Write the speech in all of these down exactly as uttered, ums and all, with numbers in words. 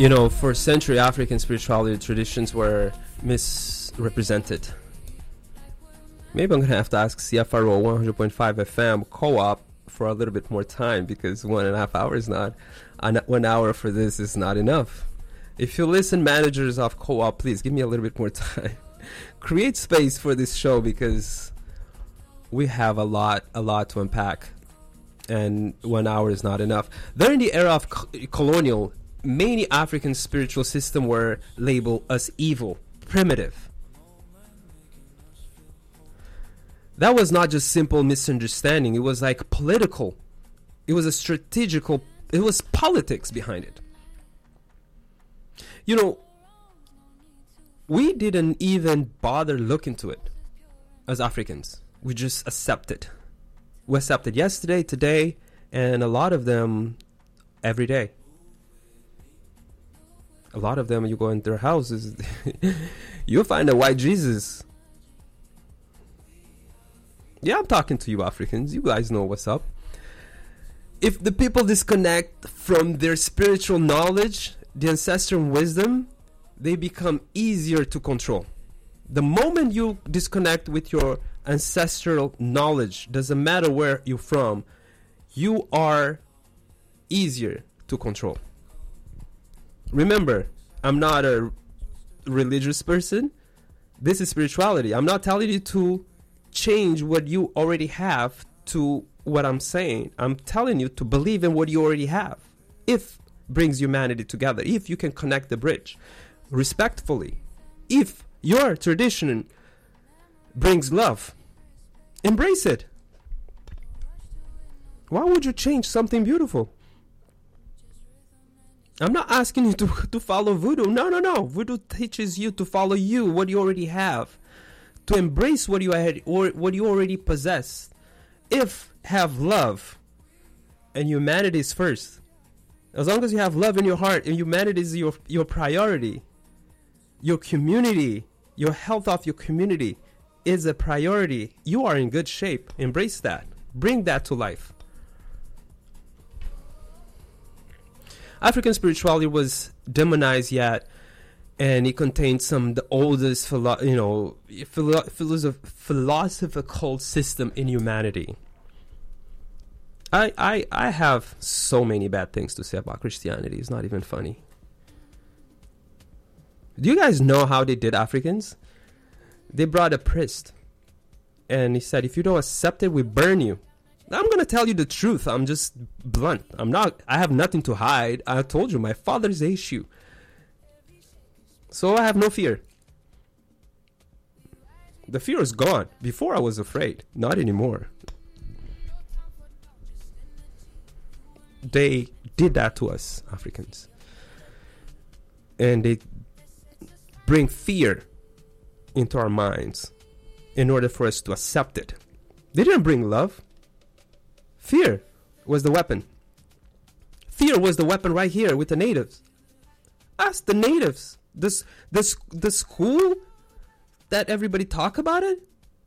You know, for century African spirituality traditions were misrepresented. Maybe I'm going to have to ask C F R O one hundred point five F M co-op for a little bit more time, because one and a half hours not, uh, one hour for this is not enough. If you listen, managers of co-op, please give me a little bit more time. Create space for this show, because we have a lot, a lot to unpack, and one hour is not enough. During the era of co- colonial, many African spiritual systems were labeled as evil, primitive. That was not just simple misunderstanding. It was like political. It was a strategical, it was politics behind it. You know, we didn't even bother looking into it as Africans. We just accepted. We accepted yesterday, today, and a lot of them every day. A lot of them, you go in their houses, you'll find a white Jesus. Yeah, I'm talking to you Africans. You guys know what's up. If the people disconnect from their spiritual knowledge, the ancestral wisdom, they become easier to control. The moment you disconnect with your ancestral knowledge, doesn't matter where you're from, you are easier to control. Remember, I'm not a religious person. This is spirituality. I'm not telling you to change what you already have to what I'm saying. I'm telling you to believe in what you already have. If brings humanity together, if you can connect the bridge respectfully, if your tradition brings love, embrace it. Why would you change something beautiful? I'm not asking you to, to follow voodoo. No, no, no. Voodoo teaches you to follow you, what you already have, to embrace what you had or what you already possess. If have love, and humanity is first. As long as you have love in your heart and humanity is your your priority, your community, your health of your community is a priority, you are in good shape. Embrace that. Bring that to life. African spirituality was demonized yet, and it contained some of the oldest, philo- you know, philo- philosoph- philosophical system in humanity. I, I I have so many bad things to say about Christianity. It's not even funny. Do you guys know how they did Africans? They brought a priest, and he said, if you don't accept it, we burn you. I'm going to tell you the truth. I'm just blunt. I'm not, I have nothing to hide. I told you, my father's issue. So I have no fear. The fear is gone. Before I was afraid. Not anymore. They did that to us, Africans. And they bring fear into our minds in order for us to accept it. They didn't bring love. Fear was the weapon. Fear was the weapon right here with the natives. Ask the natives. This, this, the school that everybody talk about it.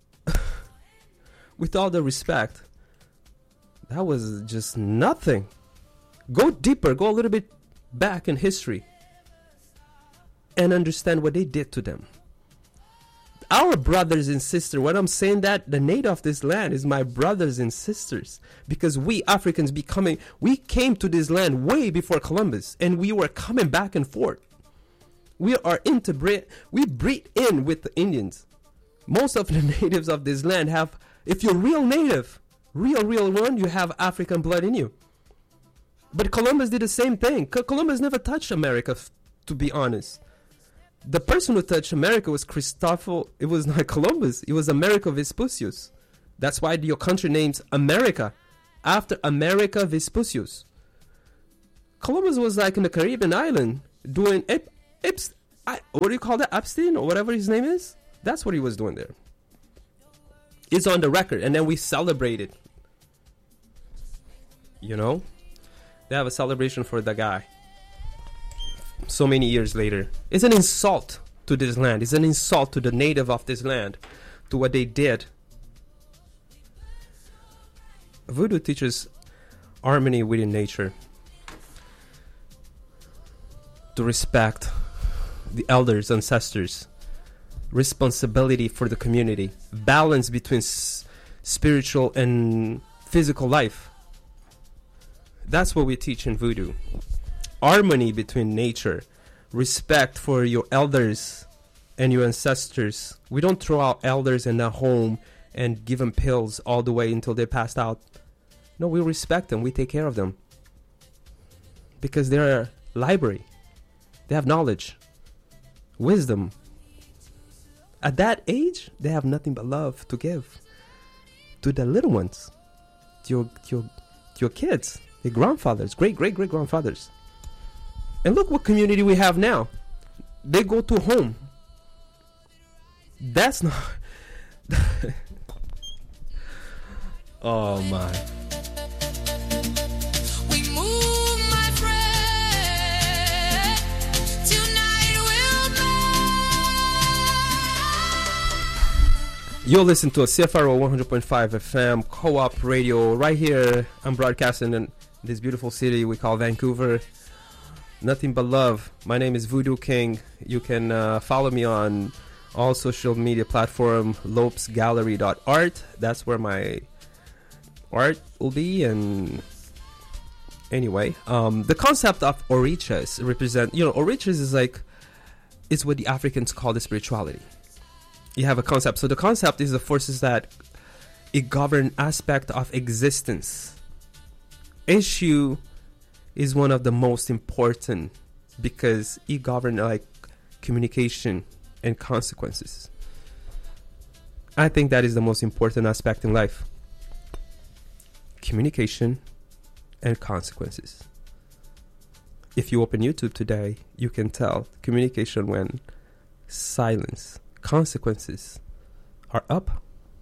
With all the respect, that was just nothing. Go deeper. Go a little bit back in history and understand what they did to them. Our brothers and sisters, when I'm saying that, the native of this land is my brothers and sisters, because we Africans becoming, we came to this land way before Columbus, and we were coming back and forth. We are interbred, we breed in with the Indians. Most of the natives of this land have, if you're real native, real, real one, you have African blood in you. But Columbus did the same thing. Columbus never touched America, f- to be honest. The person who touched America was Christopher. It was not Columbus. It was Amerigo Vespucius. That's why your country names America after Amerigo Vespucius. Columbus was like in the Caribbean island doing Ep, Eps, I, what do you call that? Epstein or whatever his name is. That's what he was doing there. It's on the record, and then we celebrated. You know, they have a celebration for the guy. So many years later, it's an insult to this land. It's an insult to the native of this land, to what they did. Voodoo teaches harmony within nature. to respect the elders, ancestors, responsibility for the community, balance between s- spiritual and physical life. That's what we teach in voodoo. Harmony between nature, respect for your elders and your ancestors. We don't throw out elders in the home and give them pills all the way until they passed out. No, we respect them. We take care of them. Because they're a library. They have knowledge, wisdom. At that age, they have nothing but love to give to the little ones, to your, to your, to your kids, your grandfathers, great, great, great grandfathers. And look what community we have now. They go to home. That's not... Oh my. We move, my friend. Tonight we'll You're listening to a C F R O one hundred point five F M co-op radio right here. I'm broadcasting in this beautiful city we call Vancouver. Nothing but love. My name is Voodoo King. You can uh, follow me on all social media platform, lopes gallery dot art. That's where my art will be. And anyway, um, the concept of orichas represent, you know, orichas is like, it's what the Africans call the spirituality. You have a concept. So the concept is the forces that it govern aspect of existence. Issue is one of the most important because it govern like communication and consequences. I think that is the most important aspect in life. Communication and consequences. If you open YouTube today, you can tell communication went silence. Consequences are up.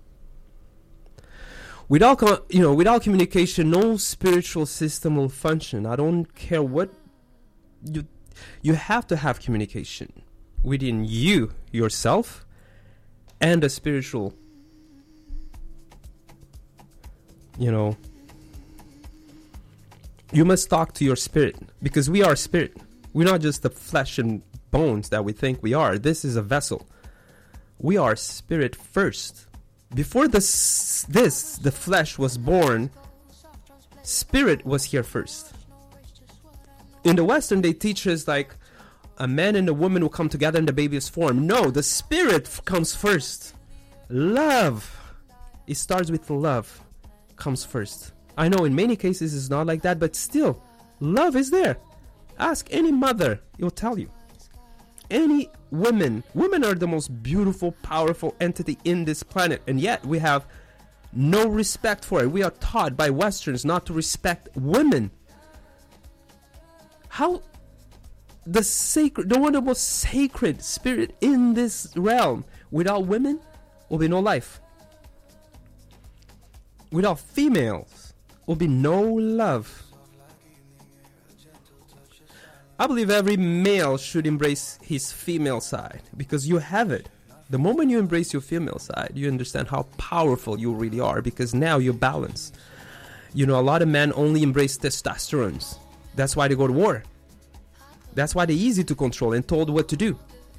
Without, con- you know, without communication, no spiritual system will function. I don't care what you. You have to have communication within you, yourself, and the spiritual. You know, you must talk to your spirit because we are spirit. We're not just the flesh and bones that we think we are. This is a vessel. We are spirit first. Before this, this, the flesh was born, spirit was here first. In the Western, they teach us like a man and a woman will come together and the baby is formed. No, the spirit f- comes first. Love. It starts with love. Comes first. I know in many cases it's not like that, but still, love is there. Ask any mother, it will tell you. Any women, women are the most beautiful, powerful entity in this planet, and yet we have no respect for it. We are taught by Westerns not to respect women. How the sacred, the one of the most sacred spirit in this realm, without women will be no life. Without females will be no love. I believe every male should embrace his female side because you have it. The moment you embrace your female side, you understand how powerful you really are because now you're balanced. You know, a lot of men only embrace testosterone. That's why they go to war. That's why they're easy to control and told what to do.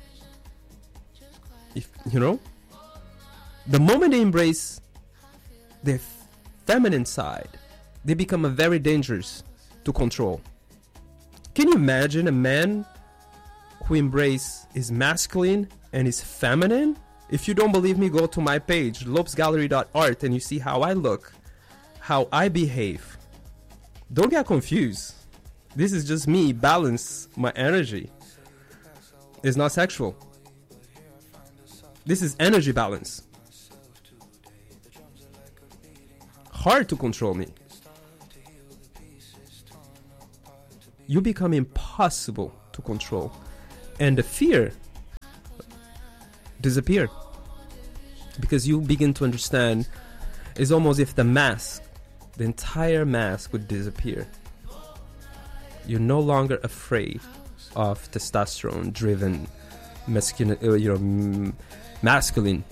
If, you know, the moment they embrace their feminine side, they become a very dangerous to control. Can you imagine a man who embraces his masculine and his feminine? If you don't believe me, go to my page, lopes gallery dot art, and you see how I look, how I behave. Don't get confused. This is just me balance my energy. It's not sexual. This is energy balance. Hard to control me. You become impossible to control. And the fear disappear. Because you begin to understand, it's almost if the mask, the entire mask would disappear. You're no longer afraid of testosterone driven masculine, uh, you know, m- masculine.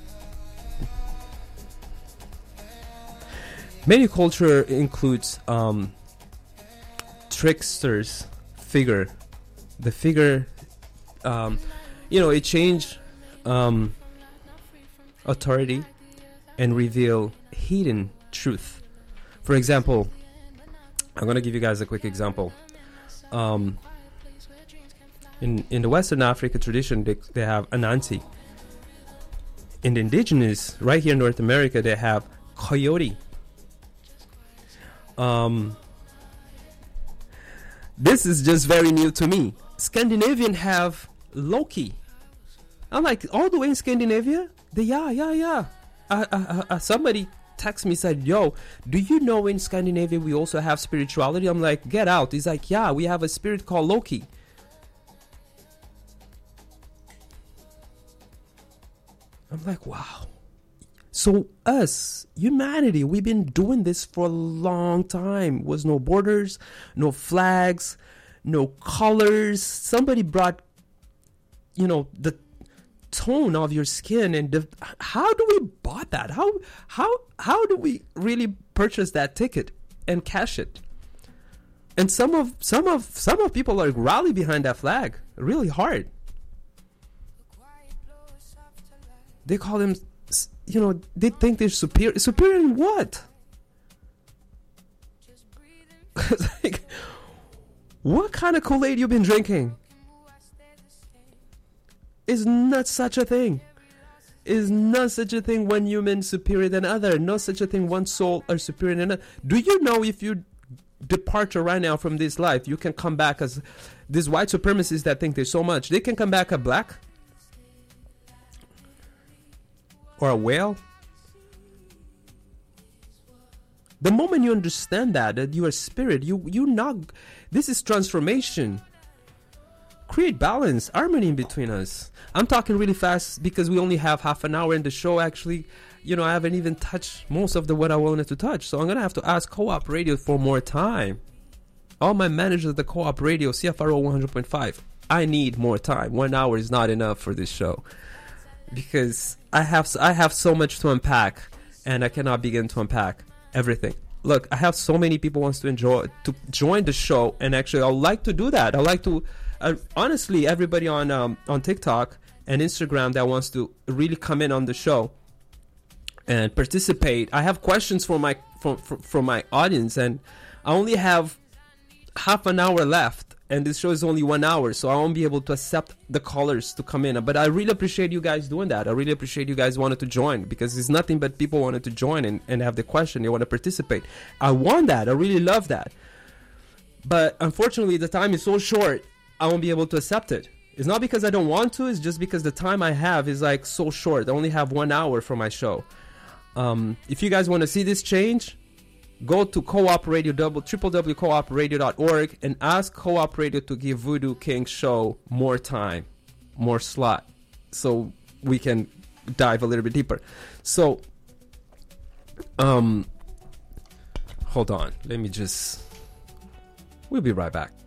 Many culture includes um, tricksters figure the figure, um, you know, it changed um, authority and reveal hidden truth. For example, I'm going to give you guys a quick example. Um, in in the Western Africa tradition, they, they have Anansi. In the indigenous, right here in North America, they have Coyote. Um, this is just very new to me. Scandinavian have Loki. I'm like, all the way in Scandinavia? They, yeah, yeah, yeah. Uh, uh, uh, somebody text me, said, yo, do you know in Scandinavia we also have spirituality? I'm like, get out. He's like, yeah, we have a spirit called Loki. I'm like, wow. So us, humanity, we've been doing this for a long time. Was no borders, no flags, no colors. Somebody brought, you know, the tone of your skin, and the, how do we bought that? How how how do we really purchase that ticket and cash it? And some of some of some of people are rally behind that flag really hard. They call them, you know, they think they're superior. Superior in what? Like, what kind of Kool-Aid you been drinking? Is not such a thing. Is not such a thing one human superior than other. Not such a thing one soul are superior than another. Do you know if you depart right now from this life, you can come back as these white supremacists that think they're so much. They can come back a black or a whale. The moment you understand that, that you are spirit, you you not. This is transformation. Create balance, harmony in between us. I'm talking really fast because we only have half an hour in the show. Actually, you know, I haven't even touched most of the what I wanted to touch. So I'm gonna have to ask Co-op Radio for more time. All my managers at the Co-op Radio, C F R O one hundred point five. I need more time. One hour is not enough for this show because I have I have so much to unpack, and I cannot begin to unpack everything. Look, I have so many people wants to enjoy to join the show, and actually, I would like to do that. I like to. Uh, honestly, everybody on um, on TikTok and Instagram that wants to really come in on the show and participate. I have questions for my from from my audience, and I only have half an hour left, and this show is only one hour, so I won't be able to accept the callers to come in. But I really appreciate you guys doing that. I really appreciate you guys wanted to join, because it's nothing but people wanted to join and, and have the question. They want to participate. I want that. I really love that. But unfortunately, the time is so short, I won't be able to accept it. It's not because I don't want to, it's just because the time I have is like so short. I only have one hour for my show. Um, if you guys want to see this change, go to Co-op Radio, w w w dot co op radio dot org, and ask Co-op Radio to give Voodoo King show more time, more slot, so we can dive a little bit deeper. So, um, hold on. Let me just... We'll be right back.